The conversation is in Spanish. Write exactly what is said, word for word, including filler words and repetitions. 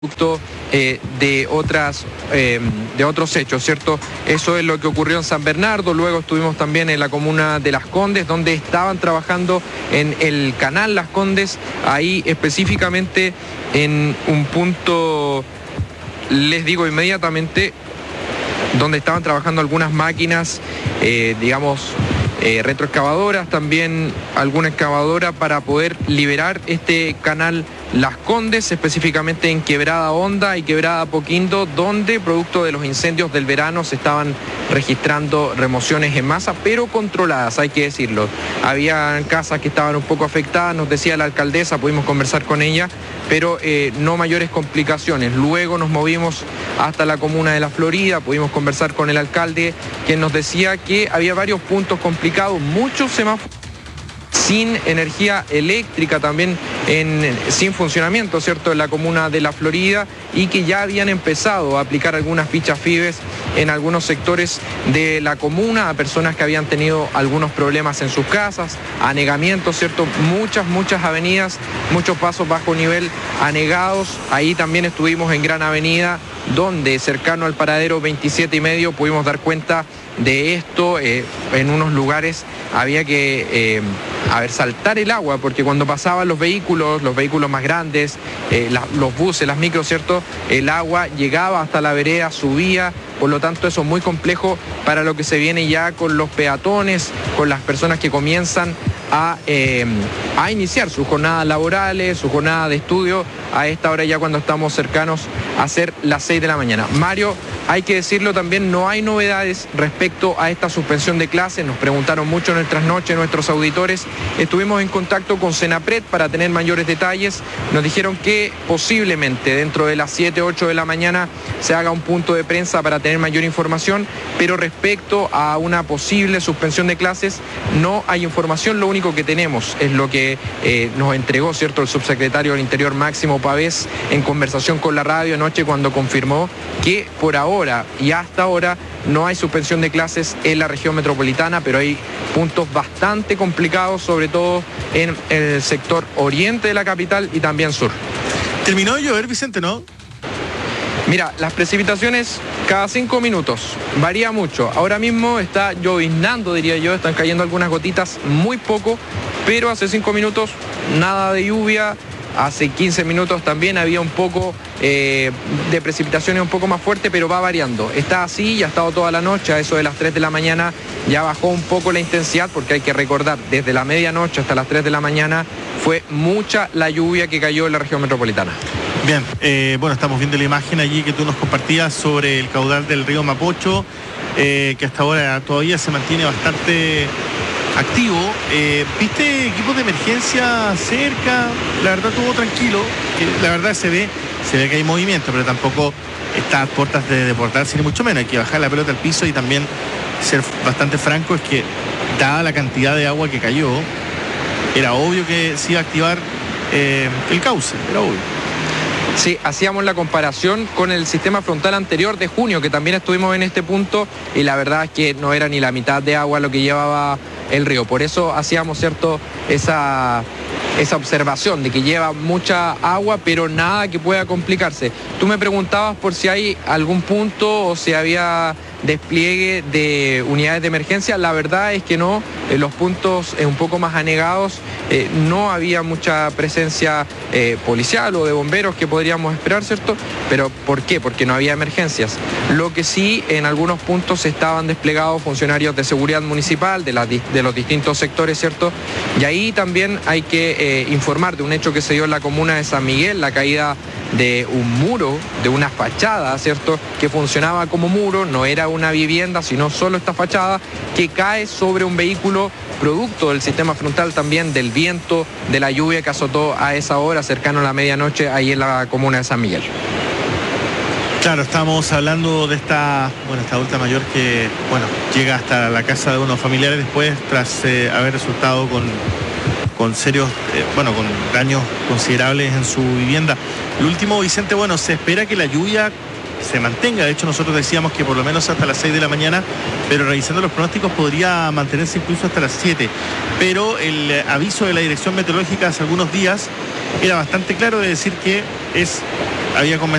producto eh, de otras eh, de otros hechos, ¿cierto? Eso es lo que ocurrió en San Bernardo. Luego estuvimos también en la comuna de Las Condes, donde estaban trabajando en el canal Las Condes, ahí específicamente en un punto, les digo inmediatamente, donde estaban trabajando algunas máquinas, eh, digamos, eh, retroexcavadoras, también alguna excavadora para poder liberar este canal Las Condes, específicamente en Quebrada Honda y Quebrada Apoquindo, donde producto de los incendios del verano se estaban registrando remociones en masa, pero controladas, hay que decirlo. Había casas que estaban un poco afectadas, nos decía la alcaldesa, pudimos conversar con ella, pero eh, no mayores complicaciones. Luego nos movimos hasta la comuna de La Florida, pudimos conversar con el alcalde, quien nos decía que había varios puntos complicados, muchos semáforos sin energía eléctrica, también en, sin funcionamiento, ¿cierto?, en la comuna de La Florida, y que ya habían empezado a aplicar algunas fichas FIBES en algunos sectores de la comuna a personas que habían tenido algunos problemas en sus casas, anegamientos, ¿cierto?, muchas, muchas avenidas, muchos pasos bajo nivel anegados. Ahí también estuvimos en Gran Avenida, donde cercano al paradero veintisiete y medio pudimos dar cuenta de esto. Eh, en unos lugares había que eh, a ver, saltar el agua, porque cuando pasaban los vehículos, los vehículos más grandes, eh, la, los buses, las micros, ¿cierto?, el agua llegaba hasta la vereda, subía, por lo tanto eso es muy complejo para lo que se viene ya con los peatones, con las personas que comienzan a, eh, a iniciar sus jornadas laborales, su jornada de estudio, a esta hora ya cuando estamos cercanos a ser las seis de la mañana. Mario, hay que decirlo también, no hay novedades respecto a esta suspensión de clases. Nos preguntaron mucho en nuestras noches nuestros auditores. Estuvimos en contacto con Senapred para tener mayores detalles. Nos dijeron que posiblemente dentro de las siete, ocho de la mañana se haga un punto de prensa para tener mayor información, pero respecto a una posible suspensión de clases no hay información. Lo único que tenemos es lo que eh, nos entregó, ¿cierto?, el subsecretario del Interior, Máximo Pavés, en conversación con la radio anoche, cuando confirmó que por ahora y hasta ahora no hay suspensión de clases en la región metropolitana, pero hay puntos bastante complicados, sobre todo en el sector oriente de la capital y también sur. ¿Terminó de llover, Vicente, no? Mira, las precipitaciones cada cinco minutos, varía mucho. Ahora mismo está lloviznando, diría yo, están cayendo algunas gotitas, muy poco, pero hace cinco minutos nada de lluvia. Hace quince minutos también había un poco eh, de precipitaciones un poco más fuerte, pero va variando. Está así, ya ha estado toda la noche, a eso de las tres de la mañana ya bajó un poco la intensidad, porque hay que recordar, desde la medianoche hasta las tres de la mañana fue mucha la lluvia que cayó en la región metropolitana. Bien, eh, bueno, estamos viendo la imagen allí que tú nos compartías sobre el caudal del río Mapocho, eh, que hasta ahora todavía se mantiene bastante activo. Eh, ¿Viste equipos de emergencia cerca? La verdad estuvo tranquilo, que la verdad se ve, se ve que hay movimiento, pero tampoco está a puertas de deportarse, ni mucho menos. Hay que bajar la pelota al piso y también ser bastante franco, es que dada la cantidad de agua que cayó, era obvio que se iba a activar eh, el cauce, era obvio. Sí, hacíamos la comparación con el sistema frontal anterior de junio, que también estuvimos en este punto, y la verdad es que no era ni la mitad de agua lo que llevaba el río. Por eso hacíamos, ¿cierto?, esa, esa observación de que lleva mucha agua, pero nada que pueda complicarse. Tú me preguntabas por si hay algún punto o si había despliegue de unidades de emergencia. La verdad es que no, en los puntos eh, un poco más anegados eh, no había mucha presencia eh, policial o de bomberos que podríamos esperar, ¿cierto? Pero ¿por qué? Porque no había emergencias. Lo que sí, en algunos puntos estaban desplegados funcionarios de seguridad municipal, de, la, de los distintos sectores, ¿cierto? Y ahí también hay que eh, informar de un hecho que se dio en la comuna de San Miguel, la caída de un muro, de una fachada, ¿cierto?, que funcionaba como muro, no era una vivienda, sino solo esta fachada, que cae sobre un vehículo producto del sistema frontal, también del viento, de la lluvia que azotó a esa hora, cercano a la medianoche, ahí en la comuna de San Miguel. Claro, estamos hablando de esta, bueno, esta adulta mayor que, bueno, llega hasta la casa de unos familiares después, tras eh, haber resultado con... con serios, eh, bueno, con daños considerables en su vivienda. Lo último, Vicente, bueno, se espera que la lluvia se mantenga. De hecho, nosotros decíamos que por lo menos hasta las seis de la mañana, pero revisando los pronósticos podría mantenerse incluso hasta las siete. Pero el aviso de la Dirección Meteorológica hace algunos días era bastante claro, de decir que es había